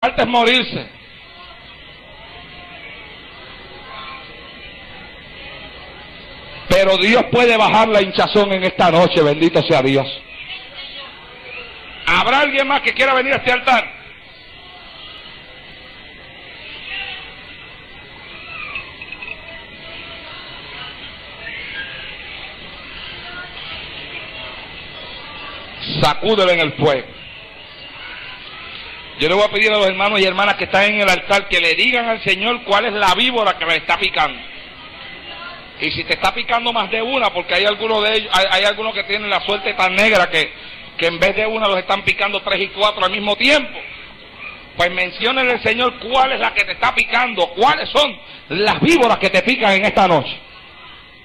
falta es morirse. Pero Dios puede bajar la hinchazón en esta noche, bendito sea Dios. ¿Habrá alguien más que quiera venir a este altar? Sacúdelo en el fuego. Yo le voy a pedir a los hermanos y hermanas que están en el altar que le digan al Señor cuál es la víbora que le está picando. Y si te está picando más de una, porque hay algunos de ellos, hay algunos que tienen la suerte tan negra que en vez de una los están picando 3 y 4 al mismo tiempo, pues menciónenle al Señor cuál es la que te está picando, cuáles son las víboras que te pican en esta noche.